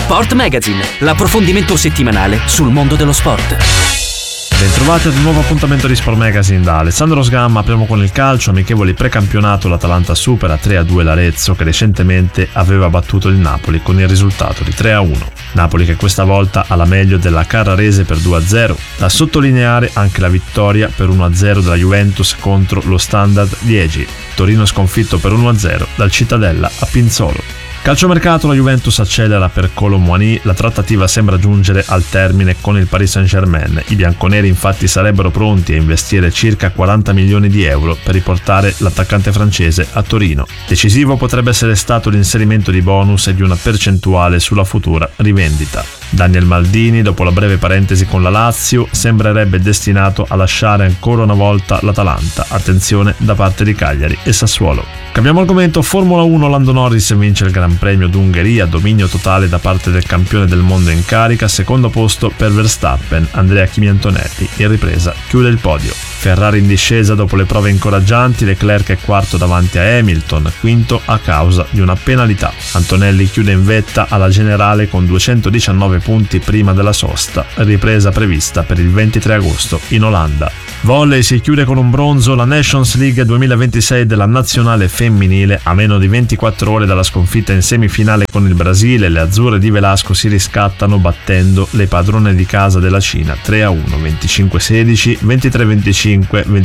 Sport Magazine, l'approfondimento settimanale sul mondo dello sport. Bentrovati ad un nuovo appuntamento di Sport Magazine da Alessandro Sgamma. Apriamo con il calcio. Amichevoli precampionato, l'Atalanta supera 3-2 l'Arezzo, che recentemente aveva battuto il Napoli con il risultato di 3-1. Napoli che questa volta ha la meglio della Carrarese per 2-0. Da sottolineare anche la vittoria per 1-0 della Juventus contro lo Standard Liegi. Torino sconfitto per 1-0 dal Cittadella a Pinzolo. Calciomercato, la Juventus accelera per Kolo Muani, la trattativa sembra giungere al termine con il Paris Saint-Germain. I bianconeri infatti sarebbero pronti a investire circa 40 milioni di euro per riportare l'attaccante francese a Torino. Decisivo potrebbe essere stato l'inserimento di bonus e di una percentuale sulla futura rivendita. Daniel Maldini, dopo la breve parentesi con la Lazio, sembrerebbe destinato a lasciare ancora una volta l'Atalanta. Attenzione da parte di Cagliari e Sassuolo. Cambiamo argomento. Formula 1, Lando Norris vince il Gran Premio d'Ungheria, dominio totale da parte del campione del mondo in carica, secondo posto per Verstappen. Andrea Kimi Antonelli in ripresa chiude il podio. Ferrari in discesa dopo le prove incoraggianti, Leclerc è quarto davanti a Hamilton, quinto a causa di una penalità. Antonelli chiude in vetta alla generale con 219 punti prima della sosta, ripresa prevista per il 23 agosto in Olanda. Volley si chiude con un bronzo la Nations League 2026 della nazionale femminile. A meno di 24 ore dalla sconfitta in semifinale con il Brasile, le azzurre di Velasco si riscattano battendo le padrone di casa della Cina 3-1, 25-16, 23-25,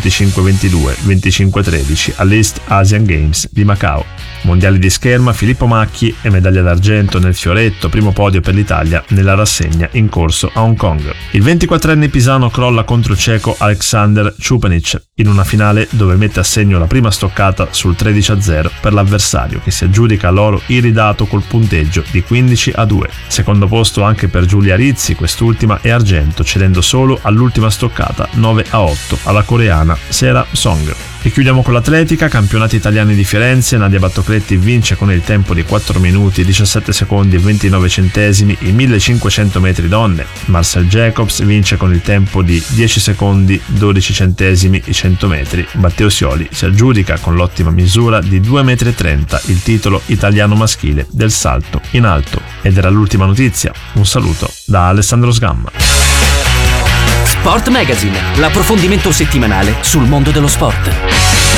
25-22, 25-13 all'East Asian Games di Macao. Mondiali di scherma, Filippo Macchi e medaglia d'argento nel fioretto, primo podio per l'Italia nella rassegna in corso a Hong Kong. Il 24enne pisano crolla contro il ceco Alexander Chupenic in una finale dove mette a segno la prima stoccata sul 13-0 per l'avversario, che si aggiudica l'oro iridato col punteggio di 15-2. Secondo posto anche per Giulia Rizzi, quest'ultima è argento, cedendo solo all'ultima stoccata 9-8 alla coreana Sera Song. E chiudiamo con l'atletica, campionati italiani di Firenze. Nadia Battocletti vince con il tempo di 4 minuti 17 secondi e 29 centesimi i 1500 metri donne. Marcel Jacobs vince con il tempo di 10 secondi 12 centesimi i 100 metri. Matteo Sioli si aggiudica con l'ottima misura di 2,30 metri il titolo italiano maschile del salto in alto. Ed era l'ultima notizia. Un saluto da Alessandro Sgamma. Sport Magazine, l'approfondimento settimanale sul mondo dello sport.